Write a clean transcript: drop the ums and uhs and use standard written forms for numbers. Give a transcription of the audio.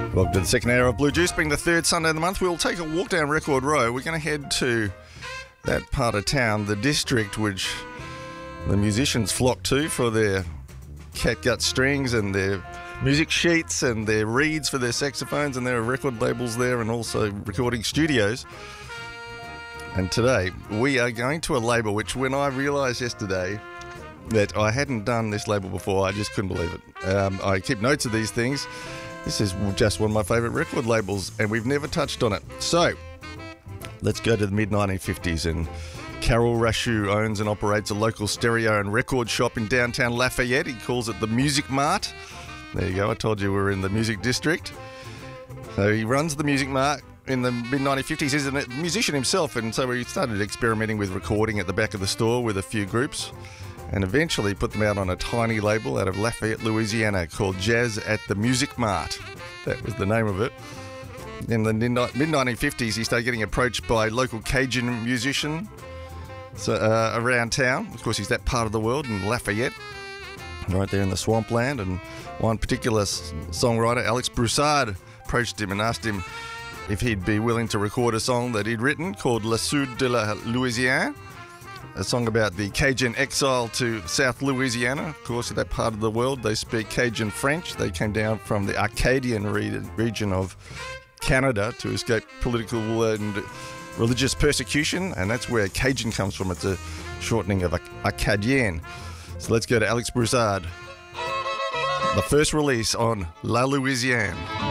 Welcome to the second hour of Blue Juice. Being the third Sunday of the month, we'll take a walk down Record Row. We're going to head to that part of town, the district, which the musicians flock to for their catgut strings and their music sheets and their reeds for their saxophones, and there are record labels there and also recording studios. And today we are going to a label which, when I realised yesterday that I hadn't done this label before, I just couldn't believe it. I keep notes of these things. This is just one of my favourite record labels, and we've never touched on it. So, let's go to the mid-1950s, and Carol Rashu owns and operates a local stereo and record shop in downtown Lafayette. He calls it the Music Mart. There you go, I told you we were in the music district. So he runs the Music Mart in the mid-1950s. He's a musician himself, and so he started experimenting with recording at the back of the store with a few groups, and eventually put them out on a tiny label out of Lafayette, Louisiana, called Jazz at the Music Mart. That was the name of it. In the mid-1950s, he started getting approached by local Cajun musicians around town. Of course, he's that part of the world in Lafayette, right there in the swampland. And one particular songwriter, Alex Broussard, approached him and asked him if he'd be willing to record a song that he'd written called Le Sud de la Louisiane, a song about the Cajun exile to South Louisiana. Of course, in that part of the world, they speak Cajun French. They came down from the Acadian region of Canada to escape political and religious persecution, and that's where Cajun comes from. It's a shortening of Acadien. So let's go to Alex Broussard. The first release on La Louisiane.